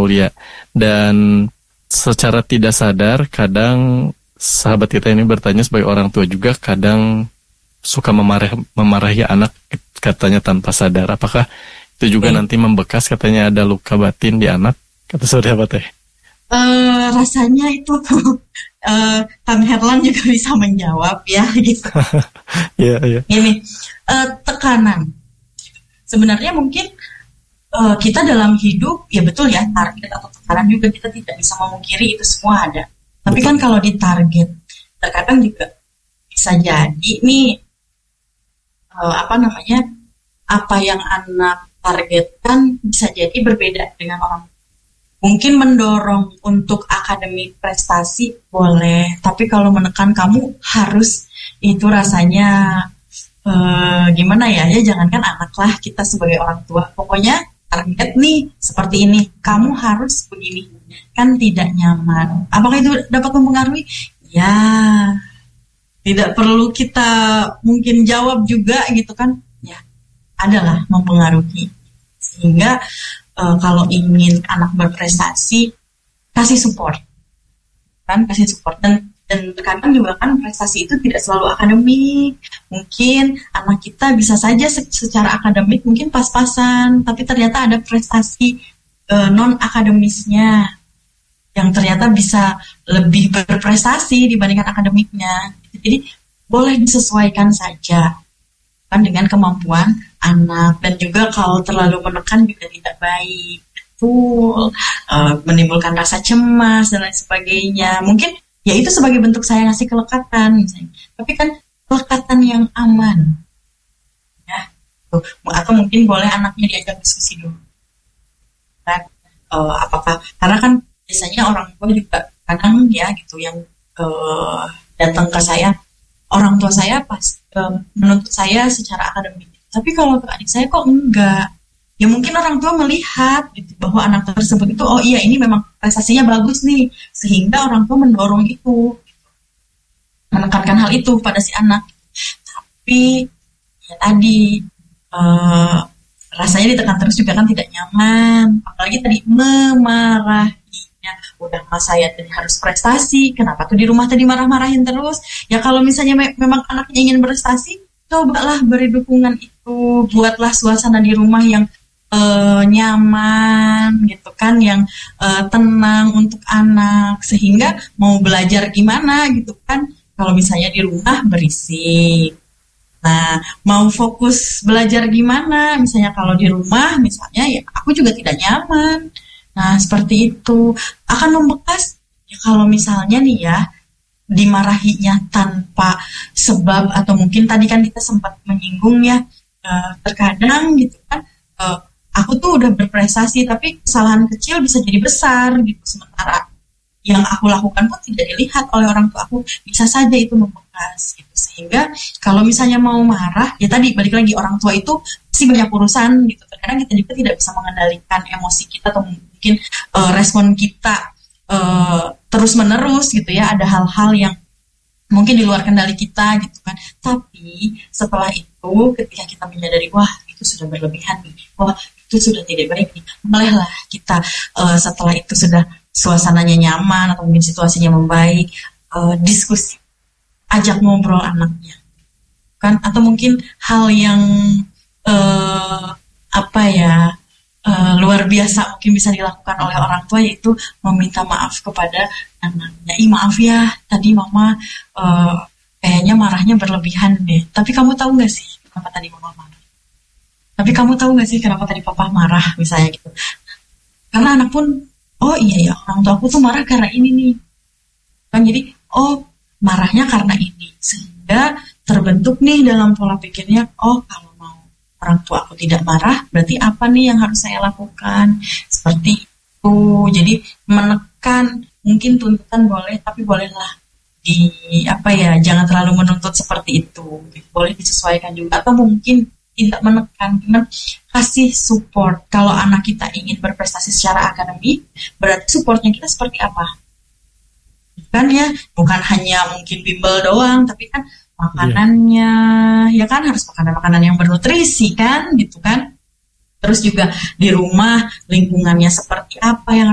kuliah. Dan secara tidak sadar kadang sahabat kita ini bertanya sebagai orang tua juga kadang suka memarahi anak katanya tanpa sadar. Apakah itu juga nanti membekas katanya ada luka batin di anak? Kata saudara Teh. Rasanya itu Kang Herlan juga bisa menjawab ya gitu. Iya. Ini tekanan. Sebenarnya mungkin kita dalam hidup ya betul ya, target atau tekanan juga kita tidak bisa memungkiri itu semua ada. Tapi kan kalau di target terkadang juga bisa jadi nih apa yang anak targetkan bisa jadi berbeda dengan orang. Mungkin mendorong untuk akademik prestasi boleh, tapi kalau menekan kamu harus, itu rasanya gimana ya jangankan anak lah, kita sebagai orang tua pokoknya target nih seperti ini, kamu harus begini, kan tidak nyaman. Apakah itu dapat mempengaruhi? Ya tidak perlu kita mungkin jawab juga gitu kan, ya adalah mempengaruhi. Sehingga kalau ingin anak berprestasi, kasih support dan terkadang juga kan prestasi itu tidak selalu akademik. Mungkin anak kita bisa saja secara akademik mungkin pas-pasan, tapi ternyata ada prestasi non akademisnya yang ternyata bisa lebih berprestasi dibandingkan akademiknya. Jadi boleh disesuaikan saja kan dengan kemampuan anak, dan juga kalau terlalu menekan juga tidak baik, betul, menimbulkan rasa cemas dan lain sebagainya. Mungkin ya itu sebagai bentuk saya ngasih kelekatan misalnya, tapi kan kelekatan yang aman ya, atau mungkin boleh anaknya diajak diskusi dulu kan, apakah, karena kan biasanya orang tua juga kadang ya gitu yang datang ke saya, orang tua saya pas menuntut saya secara akademik, tapi kalau ke adik saya kok enggak. Ya mungkin orang tua melihat gitu, bahwa anak tersebut itu oh iya ini memang prestasinya bagus nih, sehingga orang tua mendorong itu, menekankan hal itu pada si anak. Tapi ya tadi rasanya ditekan terus juga kan tidak nyaman, apalagi tadi memarahinya. Udah mas saya tadi harus prestasi, kenapa tuh di rumah tadi marah-marahin terus? Ya kalau misalnya memang anaknya ingin berprestasi, cobalah beri dukungan itu, buatlah suasana di rumah yang nyaman gitu kan, yang tenang untuk anak, sehingga mau belajar gimana gitu kan, kalau misalnya di rumah berisik, nah mau fokus belajar gimana, misalnya kalau di rumah misalnya ya aku juga tidak nyaman, nah seperti itu akan membekas. Ya kalau misalnya nih ya dimarahinya tanpa sebab, atau mungkin tadi kan kita sempat menyinggung ya, terkadang gitu kan aku tuh udah berprestasi tapi kesalahan kecil bisa jadi besar gitu, sementara yang aku lakukan pun tidak dilihat oleh orang tua aku, bisa saja itu membekas gitu. Sehingga kalau misalnya mau marah, ya tadi balik lagi, orang tua itu pasti banyak urusan gitu, terkadang kita juga tidak bisa mengendalikan emosi kita atau mungkin respon kita terus menerus gitu ya, ada hal-hal yang mungkin di luar kendali kita gitu kan. Tapi setelah itu ketika kita menyadari wah itu sudah berlebihan nih, wah itu sudah tidak baik nih, bolehlah kita setelah itu sudah suasananya nyaman atau mungkin situasinya membaik, diskusi, ajak ngobrol anaknya kan, atau mungkin hal yang luar biasa mungkin bisa dilakukan oleh orang tua, yaitu meminta maaf kepada anaknya. Maaf ya, tadi mama kayaknya marahnya berlebihan deh. Tapi kamu tahu nggak sih kenapa tadi mama marah? Tapi kamu tahu nggak sih kenapa tadi papa marah, misalnya gitu. Karena anak pun, oh iya ya, orang tua aku tuh marah karena ini nih. Kan jadi, oh marahnya karena ini. Sehingga terbentuk nih dalam pola pikirnya, oh kalau orang tua aku tidak marah, berarti apa nih yang harus saya lakukan? Seperti itu. Jadi menekan, mungkin tuntutan boleh, tapi bolehlah jangan terlalu menuntut seperti itu. Boleh disesuaikan juga, atau mungkin tidak menekan, dengan kasih support. Kalau anak kita ingin berprestasi secara akademik, berarti supportnya kita seperti apa? Kan ya, bukan hanya mungkin bimbel doang, tapi kan makanannya, ya kan harus makanan-makanan yang bernutrisi kan, gitu kan. Terus juga di rumah lingkungannya seperti apa yang